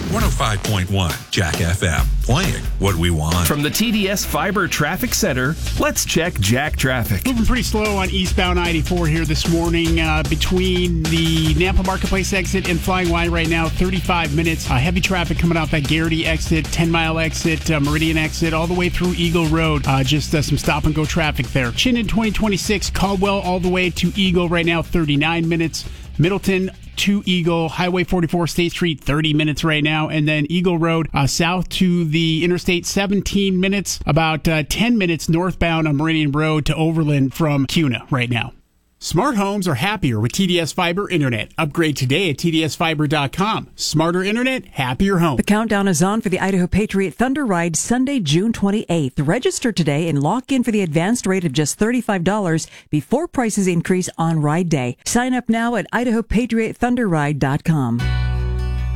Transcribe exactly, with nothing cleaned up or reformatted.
one oh five point one Jack F M, playing what we want. From the T D S Fiber Traffic Center, let's check Jack traffic. Moving pretty slow on eastbound I eighty-four here this morning uh, between the Nampa Marketplace exit and Flying Y right now, thirty-five minutes. Uh, heavy traffic coming out that Garrity exit, ten mile exit, uh, Meridian exit, all the way through Eagle Road. Uh, just uh, some stop and go traffic there. Chittenden twenty twenty-six, Caldwell all the way to Eagle right now, thirty-nine minutes. Middleton to Eagle, Highway forty-four, State Street, thirty minutes right now. And then Eagle Road, uh, south to the Interstate, seventeen minutes. About uh, ten minutes northbound on Meridian Road to Overland from Cuna right now. Smart homes are happier with T D S Fiber Internet. Upgrade today at T D S fiber dot com. Smarter Internet, happier home. The countdown is on for the Idaho Patriot Thunder Ride Sunday, June twenty-eighth. Register today and lock in for the advanced rate of just thirty-five dollars before prices increase on ride day. Sign up now at idaho patriot thunder ride dot com.